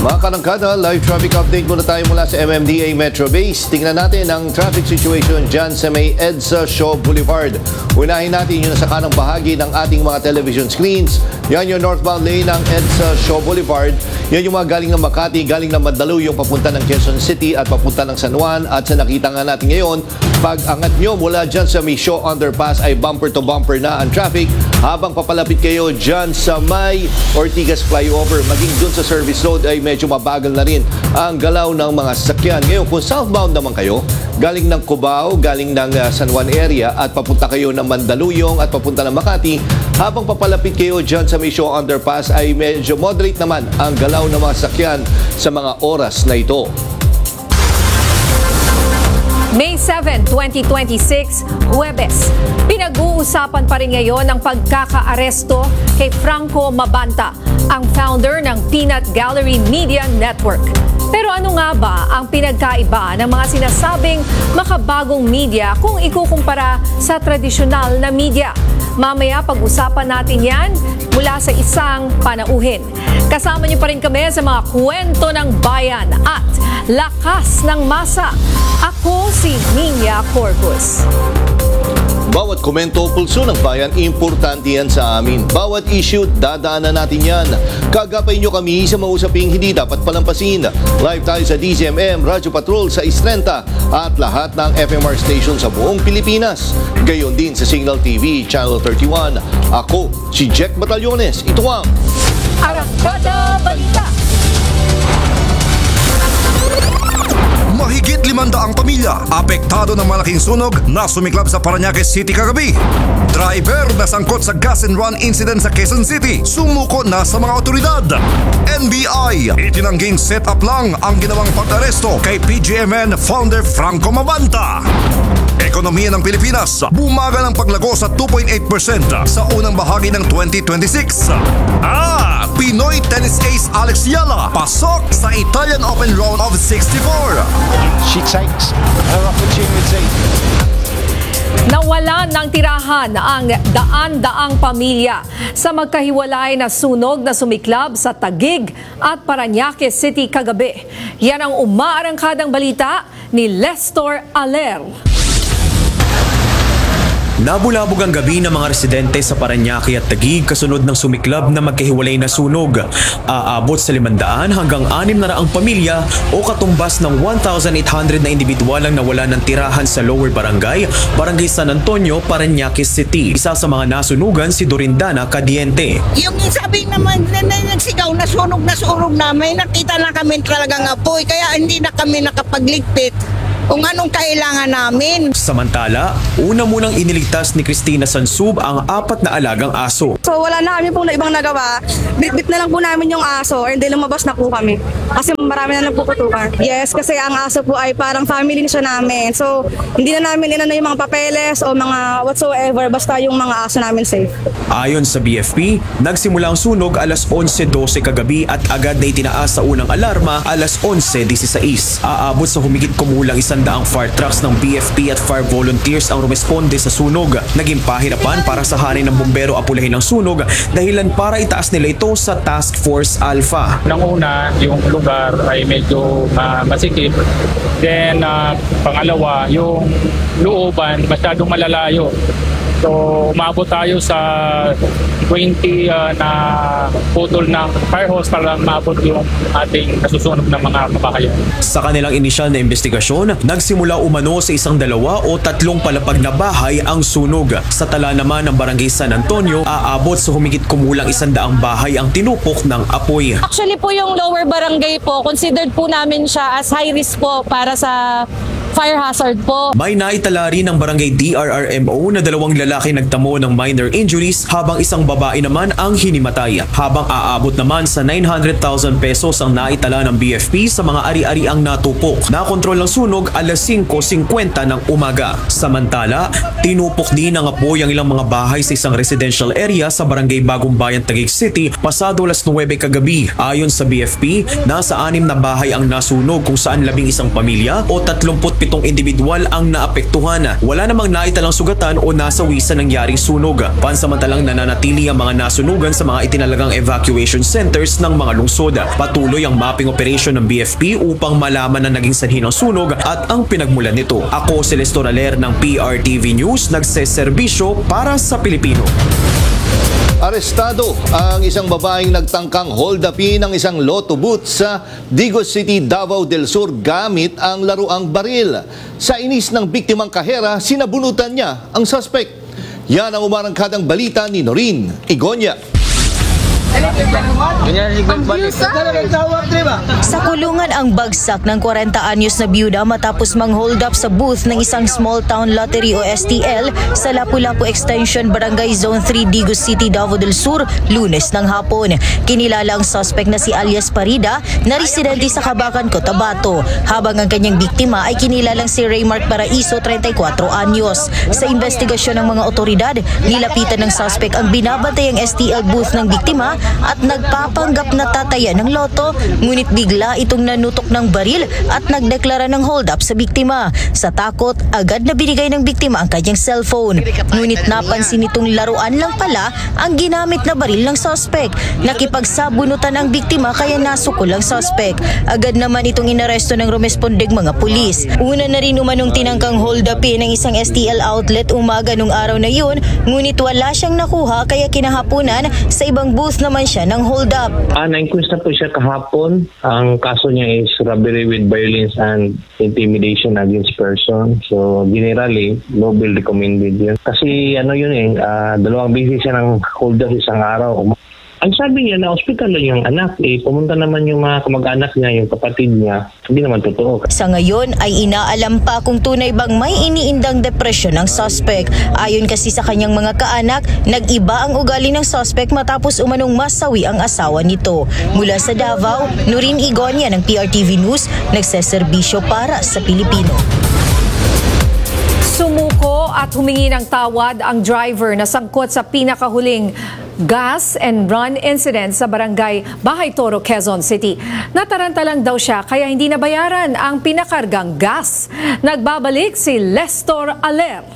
Mga kanangkada, live traffic update muna tayo mula sa MMDA Metro Base. Tingnan natin ang traffic situation dyan sa may EDSA Shaw Boulevard. Unahin natin yung nasa kanang bahagi ng ating mga television screens. Yan yung northbound lane ng EDSA Shaw Boulevard. Yan yung mga galing ng Makati, galing ng Mandaluyong, papunta ng Quezon City at papunta ng San Juan. At sa nakita nga natin ngayon, pag angat nyo mula dyan sa may Shaw Underpass ay bumper to bumper na ang traffic habang papalapit kayo dyan sa may Ortigas Flyover. Maging dun sa service road ay medyo mabagal na rin ang galaw ng mga sasakyan. Ngayon, kung southbound naman kayo, galing ng Cubao, galing ng San Juan area at papunta kayo ng Mandaluyong at papunta ng Makati, habang papalapit kayo dyan sa may Shaw Underpass ay medyo moderate naman ang galaw ng mga sasakyan sa mga oras na ito. May 7, 2026, Huwebes. Pinag-uusapan pa rin ngayon ang pagkakaaresto kay Franco Mabanta, ang founder ng Peanut Gallery Media Network. Pero ano nga ba ang pinagkaiba ng mga sinasabing makabagong media kung ikukumpara sa tradisyonal na media? Mamaya pag-usapan natin yan mula sa isang panauhin. Kasama niyo pa rin kami sa mga kwento ng bayan at lakas ng masa. Ako si Nina Corpus. Bawat komento o pulso ng bayan, importante yan sa amin. Bawat issue, dadaanan natin yan. Kagapay nyo kami sa mausaping hindi dapat palampasin. Live tayo sa DZMM, Radyo Patrol sa Istrenta at lahat ng FMR station sa buong Pilipinas. Gayon din sa Signal TV, Channel 31. Ako, si Jack Batallones. Ito ang Arangkada Balita. Mahigit 500 pamilya apektado ng malaking sunog na sumiklab sa Parañaque City kagabi. Driver na sangkot sa gas and run incident sa Quezon City sumuko na sa mga otoridad. NBI itinangging set up lang ang ginawang pag-aresto kay PGMN founder Franco Mabanta. Ekonomiya ng Pilipinas bumagal ang paglago sa 2.8% sa unang bahagi ng 2026. Pinoy tennis ace Alex Yala pasok sa Italian Open round of 64. She takes her opportunity. Nawalan ng tirahan ang daan-daang pamilya sa magkahiwalay na sunog na sumiklab sa Taguig at Parañaque City kagabi. Yan ang umaarangkadang balita ni Lester Aler. Nabulabog ang gabi ng mga residente sa Parañaque at Taguig kasunod ng sumiklab na magkahiwalay na sunog. Aabot sa 500 hanggang 600 pamilya o katumbas ng 1,800 na individual ang nawala ng tirahan sa Lower Barangay, Barangay San Antonio, Parañaque City. Isa sa mga nasunugan si Dorindana Cadiente. Yung sabi naman na nagsigaw na sunog na may nakita na kami talagang apoy kaya hindi na kami nakapagligpit kung anong kailangan namin. Samantala, una munang iniligtas ni Cristina Sansub ang 4 na alagang aso. So wala na kami pong ibang nagawa. Bit-bit na lang po namin yung aso and then lumabas na po kami. Kasi marami na nagpuputukan. Yes, kasi ang aso po ay parang family na siya namin. So hindi na namin inano yung mga papeles o mga whatsoever basta yung mga aso namin safe. Ayon sa BFP, nagsimula ang sunog alas 11:12 kagabi at agad na itinaas sa unang alarma alas 11:16. Aabot sa humigit kumulang 100 fire trucks ng BFP at fire volunteers ang rumesponde sa sunog. Naging pahirapan para sa hanay ng bumbero apulahin ang sunog dahilan para itaas nila ito sa Task Force Alpha. Nang una, yung lugar ay medyo masikip. Then, pangalawa, yung looban masyadong malalayo. So, umabot tayo sa 20 na putol ng fire hose para maabot yung ating nasusunog ng mga kabahayan. Sa kanilang inisyal na investigasyon, nagsimula umano sa 1, 2 o 3 palapag na bahay ang sunog. Sa tala naman ng Barangay San Antonio, aabot sa humigit kumulang 100 bahay ang tinupok ng apoy. Actually po yung lower barangay po, considered po namin siya as high risk po para sa fire hazard po. May naitala rin ng Barangay DRRMO na 2 lalaki nagtamo ng minor injuries habang isang babae naman ang hinimatay. Habang aabot naman sa 900,000 pesos ang naitala ng BFP sa mga ari-ari ang natupok. Nakontrol ng sunog alas 5:50 ng umaga. Samantala, tinupok din ng apoy ang ilang mga bahay sa isang residential area sa Barangay Bagong Bayan, Taguig City pasado alas 9 kagabi. Ayon sa BFP, nasa 6 na bahay ang nasunog kung saan 11 pamilya o 37 17 individual ang naapektuhan. Wala namang naitalang sugatan o nasawi sa nangyaring sunog. Pansamantalang nananatili ang mga nasunugan sa mga itinalagang evacuation centers ng mga lungsod. Patuloy ang mapping operation ng BFP upang malaman ang naging sanhi ng sunog at ang pinagmulan nito. Ako si Lester Aler ng PRTV News, nagseserbisyo para sa Pilipino. Arestado ang isang babaeng nagtangkang hold-upin ng isang lotto booth sa Digos City, Davao del Sur gamit ang laruang baril. Sa inis ng biktimang kahera, sinabunutan niya ang suspect. Yan ang umarangkadang balita ni Noreen Igonya. Sa kulungan ang bagsak ng 40 anyos na byuda matapos mang-hold up sa booth ng isang small town lottery o STL sa Lapu-Lapu Extension Barangay Zone 3, Digos City, Davao del Sur, Lunes ng hapon. Kinilala ang suspect na si alias Parida na residente sa Cabacan, Cotabato, habang ang kanyang biktima ay kinilalang si Raymark Paraiso, 34 anyos. Sa investigasyon ng mga otoridad, nilapitan ng suspect ang binabantayang STL booth ng biktima at nagpapanggap na tataya ng loto, ngunit bigla itong nanutok ng baril at nagdeklara ng hold up sa biktima. Sa takot, agad na binigay ng biktima ang kanyang cellphone. Ngunit napansin nitong laruan lang pala ang ginamit na baril ng suspect. Nakipagsabunutan ang biktima kaya nasukol ang suspect. Agad naman itong inaresto ng rumespondeng mga pulis. Una na rin umanong tinangkang hold upin ng isang STL outlet umaga nung araw na yun, ngunit wala siyang nakuha kaya kinahapunan sa ibang booth naman siya ng hold up. Na-inquest na po siya kahapon. Ang kaso niya is robbery with violence and intimidation against person. So generally, no bill recommended yun. Kasi dalawang beses siya ng hold up isang araw. Ang sabi niya na hospital lang yung anak, pumunta naman yung mga kamag-anak niya, yung kapatid niya. Hindi naman totoo. Sa ngayon ay inaalam pa kung tunay bang may iniindang depresyon ng suspect. Ayon kasi sa kanyang mga kaanak, nag-iba ang ugali ng suspect matapos umanong masawi ang asawa nito. Mula sa Davao, Noreen Igonya ng PRTV News, nagseserbisyo para sa Pilipino. Sumuko at humingi ng tawad ang driver na sangkot sa pinakahuling gas and run incident sa barangay Bahay Toro, Quezon City. Nataranta lang daw siya kaya hindi nabayaran ang pinakargang gas. Nagbabalik si Lester Aler.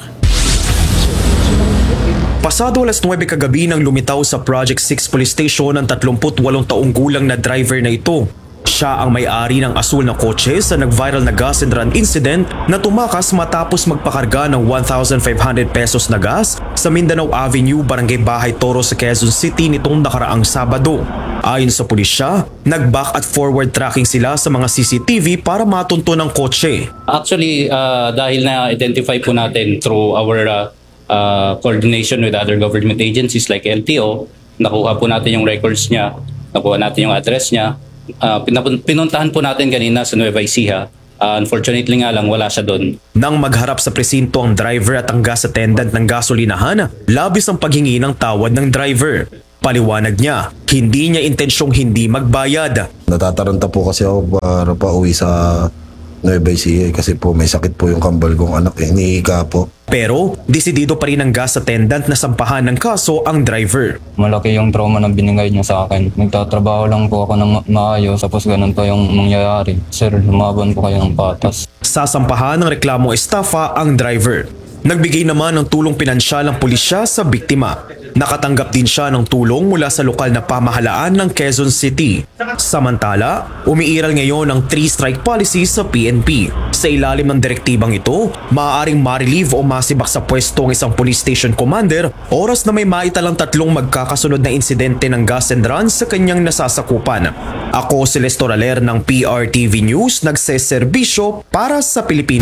Pasado alas 9 kagabi nang lumitaw sa Project 6 Police Station ang 38 taong gulang na driver na ito. Siya ang may-ari ng asul na kotse sa nag-viral na gas and run incident na tumakas matapos magpakarga ng 1,500 pesos na gas sa Mindanao Avenue, Barangay Bahay Toro sa Quezon City nitong nakaraang Sabado. Ayon sa pulisya, nag-back at forward tracking sila sa mga CCTV para matunto ng kotse. Actually, dahil na-identify po natin through our coordination with other government agencies like LTO, nakuha po natin yung records niya, nakuha natin yung address niya. Pinuntahan po natin kanina sa Nueva Ecija. Unfortunately nga lang, wala siya doon. Nang magharap sa presinto ang driver at ang gas attendant ng gasolinahan, labis ang paghingi ng tawad ng driver. Paliwanag niya, hindi niya intensyong hindi magbayad. Natataranta po kasi ako para pauwi sa Nueva Ecija kasi po may sakit po yung kambal kong anak, hinihiga po. Pero, desidido pa rin ang gas attendant na sampahan ng kaso ang driver. Malaki yung trauma na binigay niya sa akin. Nagtatrabaho lang po ako ng maayos tapos ganun pa yung mangyayari. Sir, lumaban po kayo ng patas. Sasampahan ng reklamo estafa ang driver. Nagbigay naman ng tulong pinansyal ang pulisya sa biktima. Nakatanggap din siya ng tulong mula sa lokal na pamahalaan ng Quezon City. Samantala, umiiral ngayon ang 3-strike policy sa PNP. Sa ilalim ng direktibang ito, maaaring ma-relieve o masibak sa pwesto ang isang police station commander oras na may maitalang 3 magkakasunod na insidente ng gas and run sa kanyang nasasakupan. Ako si Lester Aler ng PRTV News, nagseserbisyo para sa Pilipino.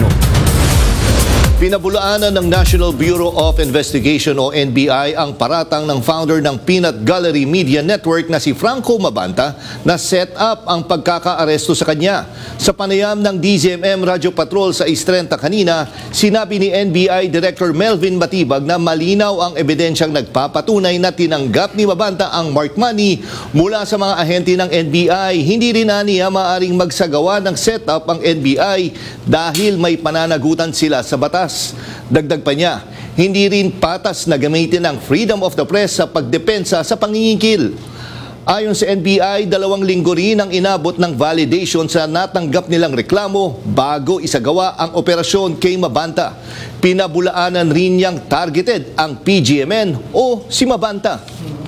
Pinabulaanan ng National Bureau of Investigation o NBI ang paratang ng founder ng Peanut Gallery Media Network na si Franco Mabanta na set up ang pagkakaaresto sa kanya. Sa panayam ng DZMM Radio Patrol sa Istrenta kanina, sinabi ni NBI Director Melvin Matibag na malinaw ang ebidensyang nagpapatunay na tinanggap ni Mabanta ang marked money mula sa mga ahente ng NBI. Hindi rin niya maaaring magsagawa ng setup ang NBI dahil may pananagutan sila sa batas. Dagdag pa niya, hindi rin patas na gamitin ang freedom of the press sa pagdepensa sa pangingikil. Ayon sa NBI, 2 linggo rin ang inabot ng validation sa natanggap nilang reklamo bago isagawa ang operasyon kay Mabanta. Pinabulaanan rin niyang targeted ang PGMN o si Mabanta.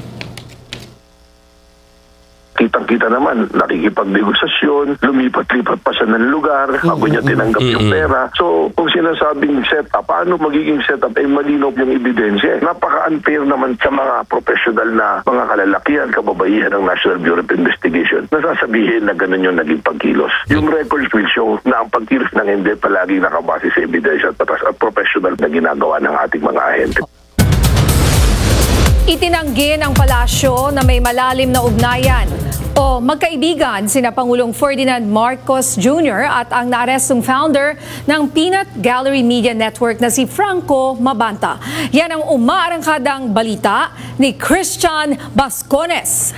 Kitang-kita naman, nakikipag-negosasyon, lumipat-lipat pa siya ng lugar, bago niya tinanggap yung pera. So, kung sinasabing setup, paano magiging setup? Malinaw yung ebidensya. Napaka-unfair naman sa mga professional na mga kalalakihan, kababaihan ng National Bureau of Investigation. Nasasabihin na ganun yung naging pagkilos. Yung records will show na ang pagkilos ng hindi palagi nakabase sa ebidensya at professional na ginagawa ng ating mga ahente. Itinanggi ng palasyo na may malalim na ugnayan o magkaibigan sina Pangulong Ferdinand Marcos Jr. at ang naarestong founder ng Peanut Gallery Media Network na si Franco Mabanta. Yan ang umaarangkadang balita ni Christian Bascones.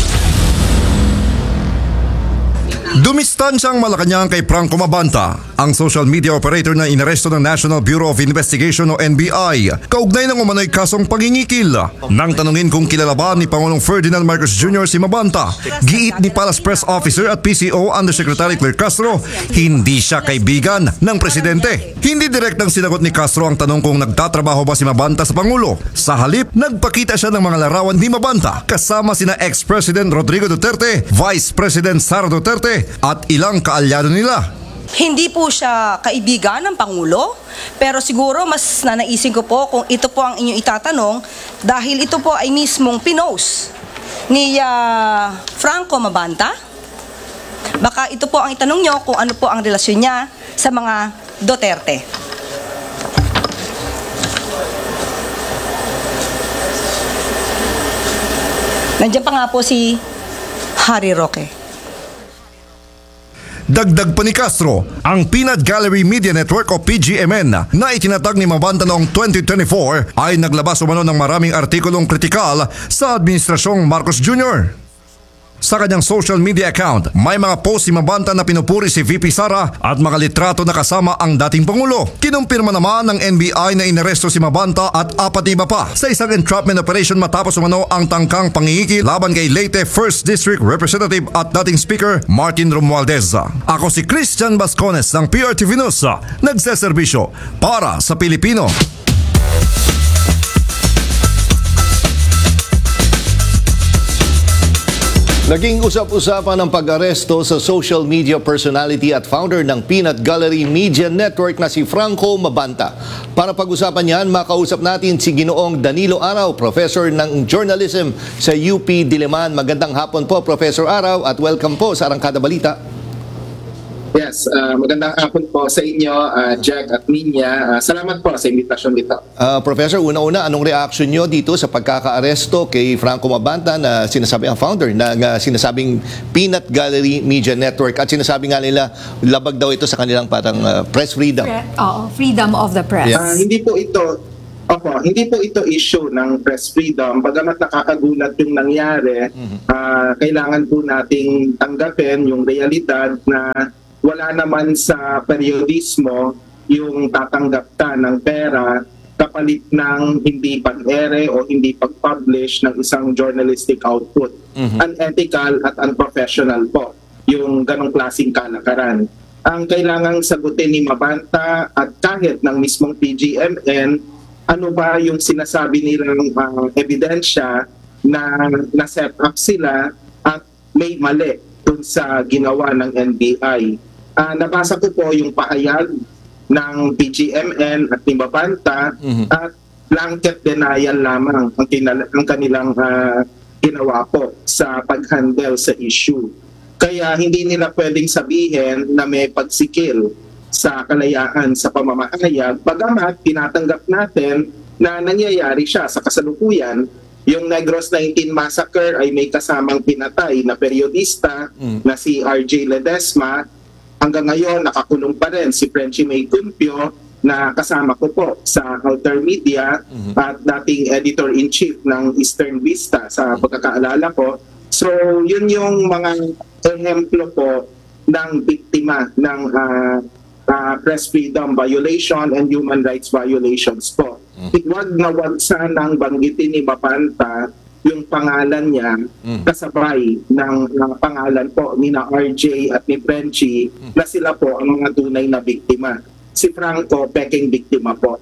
Dumistansyang Malacanang kay Franco Mabanta, ang social media operator na inaresto ng National Bureau of Investigation o NBI, kaugnay ng umano'y kasong pangingikil. Nang tanungin kung kilala ba ni Pangulong Ferdinand Marcos Jr. si Mabanta, giit ni Palace Press Officer at PCO Undersecretary Claire Castro, hindi siya kaibigan ng presidente. Hindi direktang sinagot ni Castro ang tanong kung nagtatrabaho ba si Mabanta sa Pangulo. Sa halip, nagpakita siya ng mga larawan ni Mabanta kasama sina ex-President Rodrigo Duterte, Vice President Sara Duterte at ilang kaalyado nila. Hindi po siya kaibigan ng Pangulo, pero siguro mas nanaisin ko po kung ito po ang inyong itatanong dahil ito po ay mismong pinost ni Franco Mabanta. Baka ito po ang itanong nyo kung ano po ang relasyon niya sa mga Duterte. Nandiyan pa nga po si Harry Roque. Dagdag pa ni Castro, ang Peanut Gallery Media Network o PGMN na itinatag ni Mabanta noong 2024 ay naglabas umano ng maraming artikulong kritikal sa Administrasyong Marcos Jr. Sa kanyang social media account, may mga post si Mabanta na pinupuri si VP Sara at mga litrato na kasama ang dating Pangulo. Kinumpirma naman ng NBI na inaresto si Mabanta at 4 iba pa sa isang entrapment operation matapos umano ang tangkang pangingiki laban kay Leyte 1st District Representative at dating Speaker Martin Romualdez. Ako si Christian Bascones ng PRTV News, nagseserbisyo para sa Pilipino. Naging usap-usapan ang pag-aresto sa social media personality at founder ng Peanut Gallery Media Network na si Franco Mabanta. Para pag-usapan yan, makausap natin si Ginoong Danilo Araw, Professor ng Journalism sa UP Diliman. Magandang hapon po, Professor Araw, at welcome po sa Arangkada Balita. Yes, magandang hapon po sa inyo, Jack at Minya. Salamat po sa imbitasyon dito. Professor, una-una, anong reaction nyo dito sa pagkaka-aresto kay Franco Mabanta na sinasabi ang founder ng sinasabing Peanut Gallery Media Network at sinasabi nga nila labag daw ito sa kanilang parang press freedom? Freedom of the press. Yes. Hindi po ito issue ng press freedom. Bagamat nakakagulat yung nangyari, kailangan po nating tanggapin yung realidad na wala naman sa periodismo yung tatanggap ka ng pera kapalit ng hindi pag-ere o hindi pag-publish ng isang journalistic output. Unethical at unprofessional po yung ganong klaseng kalakaran. Ang kailangang sagutin ni Mabanta at kahit ng mismong PGMN, ano ba yung sinasabi nilang ebidensya na na-set up sila at may mali dun sa ginawa ng NBI. Nabasa ko po yung pahayag ng PGMN at ni Mabanta at blanket denial lamang ang kanilang ginawa po sa pag-handle sa issue. Kaya hindi nila pwedeng sabihin na may pagsikil sa kalayaan sa pamamahayag, bagamat tinatanggap natin na nangyayari siya sa kasalukuyan. Yung Negros 19 Massacre ay may kasamang pinatay na periodista na si RJ Ledesma. Hanggang ngayon, nakakulong pa rin si Frenchie May Cumpio na kasama ko po sa Outer Media at dating editor-in-chief ng Eastern Vista sa pagkakaalala ko. So, yun yung mga ehemplo po ng biktima ng press freedom violation and human rights violations po. Wag na wag sanang banggitin ni Mabanta yung pangalan niya kasabay ng pangalan po ni na RJ at ni Frenchie na sila po ang mga tunay na biktima. Si Franco, peking biktima po.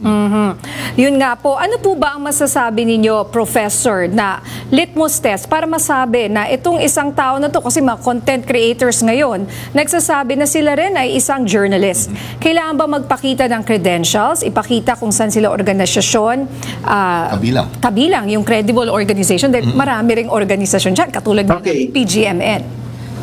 Yun nga po, ano po ba ang masasabi ninyo, Professor, na litmus test para masabi na itong isang tao na to, kasi mga content creators ngayon, nagsasabi na sila rin ay isang journalist. Kailangan ba magpakita ng credentials, ipakita kung saan sila organisasyon, kabilang yung credible organization, dahil marami ring organisasyon dyan, katulad ng PGMN.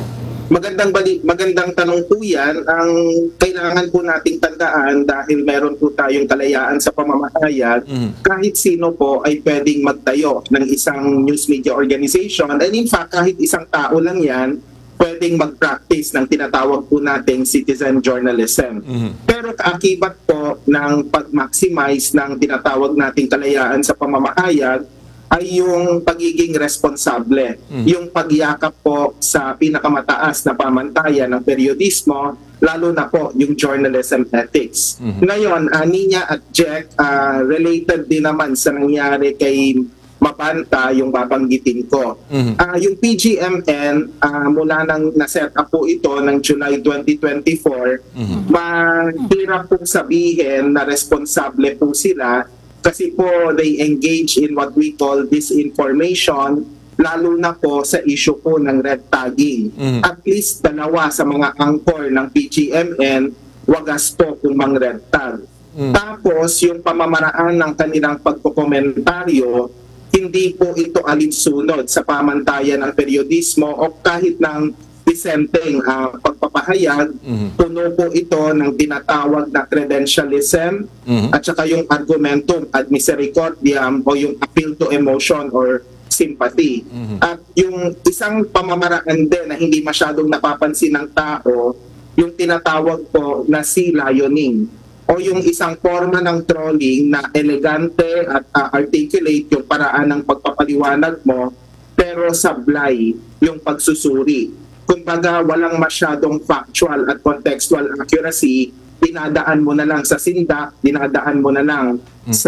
Magandang tanong po yan. Ang kailangan po nating tandaan dahil meron po tayong kalayaan sa pamamahayag, kahit sino po ay pwedeng magtayo ng isang news media organization. And in fact, kahit isang tao lang yan, pwedeng mag-practice ng tinatawag po nating citizen journalism. Pero kaakibat po ng pag-maximize ng tinatawag nating kalayaan sa pamamahayag ay yung pagiging responsable, yung pagyakap po sa pinakamataas na pamantayan ng periodismo, lalo na po yung journalism ethics. Ngayon, Nina at Jack, related din naman sa nangyari kay Mabanta, yung babanggitin ko. Yung PGMN, mula nang na-set up po ito ng July 2024, mahirap pong sabihin na responsable po sila kasi po they engage in what we call disinformation, lalo na po sa issue po ng red tagging. At least dalawa sa mga angkor ng PGMN, wagas po kung mang red tag. Tapos yung pamamaraan ng kanilang pagkokomentaryo, hindi po ito alinsunod sa pamantayan ng periodismo o kahit ng disenteng pagpapahayag, puno po ito ng tinatawag na credentialism at saka yung argumentum ad misericordiam o yung appeal to emotion or sympathy. At yung isang pamamaraan din na hindi masyadong napapansin ng tao, yung tinatawag po na sea lioning o yung isang forma ng trolling na elegante at articulate yung paraan ng pagpapaliwanag mo pero sablay yung pagsusuri. Kumbaga, walang masyadong factual at contextual accuracy, dinadaan mo na lang sa sindak, dinadaan mo na lang sa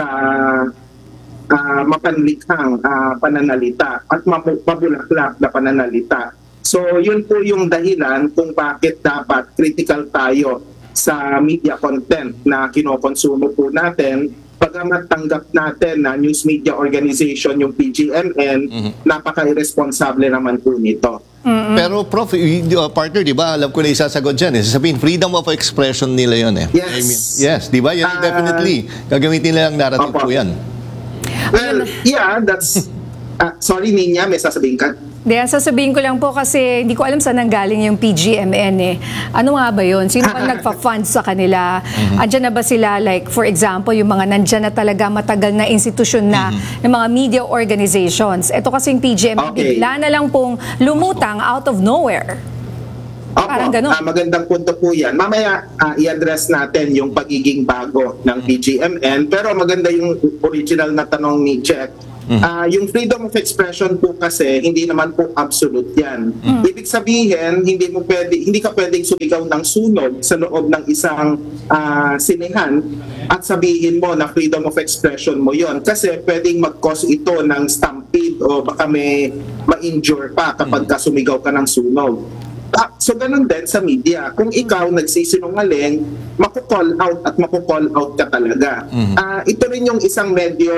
mapanlikhang pananalita at mabulaklak na pananalita. So, yun po yung dahilan kung bakit dapat critical tayo sa media content na kinokonsumo po natin. Pagamat tanggap natin na news media organization yung PGMN, napaka-irresponsible naman po nito. Pero Prof, partner, di ba, alam ko na isasagot dyan. Sabihin, freedom of expression nila yun eh. Yes. Yes, di ba? Yan definitely. Gagamitin nila ang narrative po yan. Well, yeah, that's... sorry, Nina, may sasabihin ka? Diyan, sasabihin ko lang po kasi hindi ko alam saan nanggaling yung PGMN eh. Ano nga ba yun? Sino bang nagpa-fund sa kanila? Andyan na ba sila, like, for example, yung mga nandyan na talaga matagal na institusyon na, yung mga media organizations. Ito kasing PGMN, bigla na lang pong lumutang out of nowhere. Parang ganun. Magandang punto po yan. Mamaya i-address natin yung pagiging bago ng PGMN. Pero maganda yung original na tanong ni Jack. Yung freedom of expression po kasi hindi naman po absolute yan. Ibig sabihin, hindi ka pwedeng sumigaw ng sunog sa loob ng isang sinehan at sabihin mo na freedom of expression mo yon kasi pwedeng mag-cause ito ng stampede o baka may ma-injure pa kapag ka sumigaw ka ng sunog. So ganun din sa media. Kung ikaw nagsisinungaling, maku-call out at maku-call out ka talaga. Ito rin yung isang medyo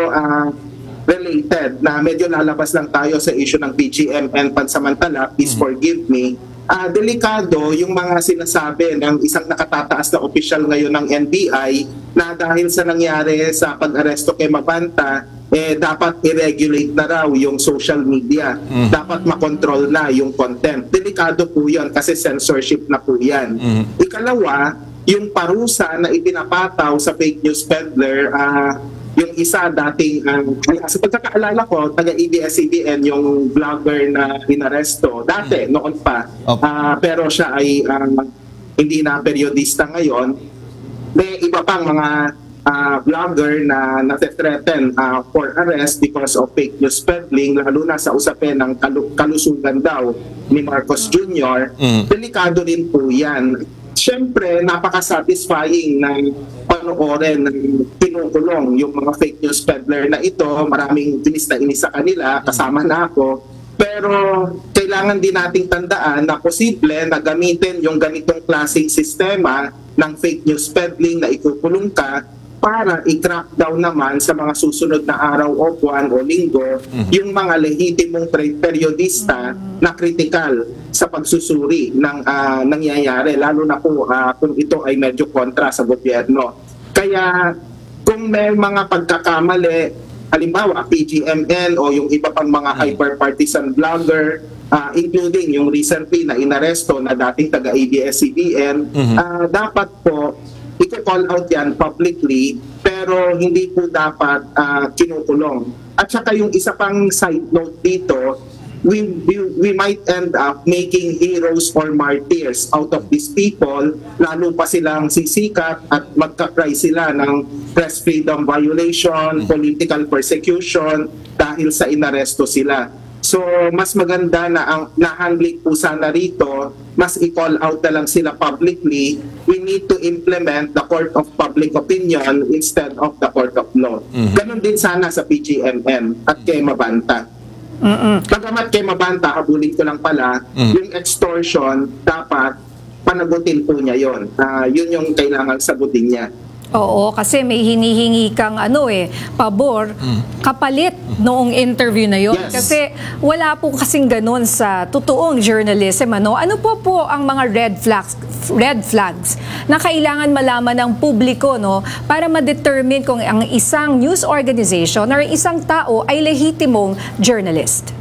related na medyo lalabas lang tayo sa issue ng PGMN pansamantala, please forgive me. Delikado yung mga sinasabi ng isang nakatataas na opisyal ngayon ng NBI na dahil sa nangyari sa pag-aresto kay Mabanta, dapat i-regulate na raw yung social media. Dapat makontrol na yung content. Delikado po yun kasi censorship na po yan. Ikalawa, yung parusa na ipinapataw sa fake news peddler, yung isa dating, sa pagkakaalala ko, taga-ABS-CBN, yung vlogger na inaresto, dati, noon pa, pero siya ay hindi na periodista ngayon. May iba pang mga vlogger na nate-threaten for arrest because of fake news peddling, lalo na sa usapin ng kalusugan daw ni Marcos Jr. Delikado din po yan. syempre, napaka-satisfying na panoorin ng kinukulong yung mga fake news peddler na ito. Maraming inis na inis sa kanila, kasama na ako. Pero kailangan din nating tandaan na posible na gamitin yung ganitong klaseng sistema ng fake news peddling na ikukulong ka para i-crack down naman sa mga susunod na araw o buwan o linggo yung mga lehitimong periodista na kritikal sa pagsusuri ng nangyayari, lalo na kung ito ay medyo kontra sa gobyerno. Kaya kung may mga pagkakamali, halimbawa PGMN o yung iba pang mga hyper-partisan vlogger, including yung recently na inaresto na dating taga-ABS-CBN, dapat po i-call out yan publicly, pero hindi po dapat kinukulong. At saka yung isa pang side note dito, we might end up making heroes or martyrs out of these people, lalo pa silang sisikat at magka-cry sila ng press freedom violation, political persecution dahil sa inaresto sila. So mas maganda na ang na-handling po sana rito, mas i-call out na lang sila publicly. We need to implement the court of public opinion instead of the court of law. Ganon din sana sa PGMN at kay Mabanta. Bagamat kay Mabanta, habulin ko lang pala, yung extortion, dapat panagutin po niya yun. Yun yung kailangan sagutin niya. Oo, kasi may hinihingi kang pabor, kapalit noong interview na yon. Yes. Kasi wala po kasing ganun sa totoong journalism. Ano po ang mga red flags na kailangan malaman ng publiko para ma-determine kung ang isang news organization or isang tao ay lehitimong journalist?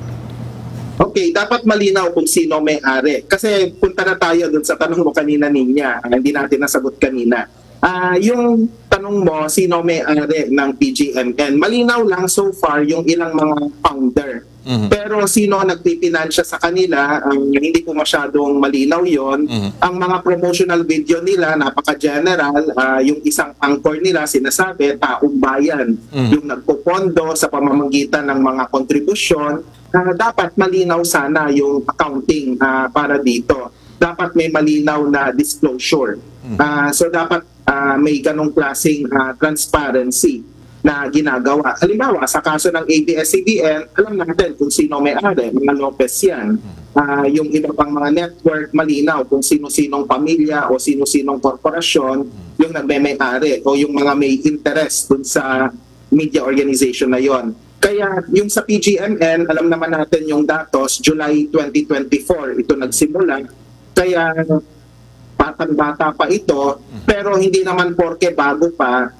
Okay, dapat malinaw kung sino may-ari. Kasi punta na tayo dun sa tanong mo kanina, Ninya. Hindi natin nasagot kanina. Yung tanong mo, sino may-ari ng PGMN? Malinaw lang so far yung ilang mga founder. Pero sino nagpipinansya sa kanila, hindi po masyadong malinaw yon. Ang mga promotional video nila, napaka-general. Yung isang anchor nila, sinasabi, taong bayan. Yung nagpupondo sa pamamagitan ng mga kontribusyon. Dapat malinaw sana yung accounting para dito. Dapat may malinaw na disclosure. So dapat may ganong klaseng transparency na ginagawa. Halimbawa, sa kaso ng ABS-CBN, alam natin kung sino may-ari, mga Lopez yan. Yung iba pang mga network, malinaw kung sino-sinong pamilya o sino-sinong korporasyon yung nagme-may-ari o yung mga may interest dun sa media organization na yon. Kaya yung sa PGMN, alam naman natin yung datos, July 2024, ito nagsimula. Kaya batang-bata pa ito, pero hindi naman porke bago pa,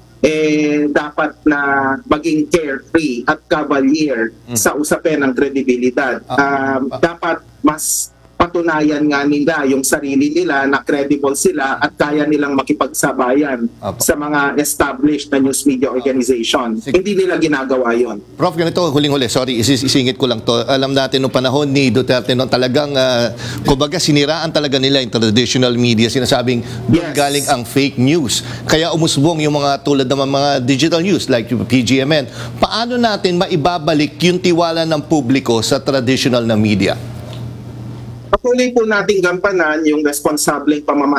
dapat na maging carefree at cavalier sa usapin ng kredibilidad. Dapat mas patunayan nga nila yung sarili nila na credible sila at kaya nilang makipagsabayan sa mga established na news media organization. Hindi nila ginagawa yon. Prof, ganito, huling-huli, sorry, isingit ko lang to. Alam natin nung panahon ni Duterte, talagang, kumbaga, siniraan talaga nila yung traditional media, sinasabing doon galing ang fake news. Kaya umusbong yung mga tulad ng mga digital news like yung PGMN. Paano natin maibabalik yung tiwala ng publiko sa traditional na media? Patuloy po nating gampanan yung responsableng pamamahala